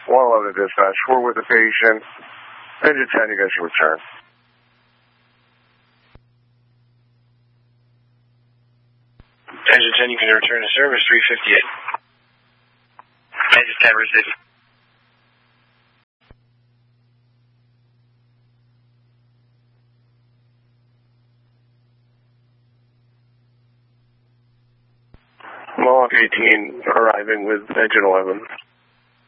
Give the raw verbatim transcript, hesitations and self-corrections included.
one eleven to dispatch. We're with the patient. Engine ten, you guys should return. Engine ten, you can return to service, three fifty-eight. Engine ten, receive. Mohawk eighteen arriving with engine eleven.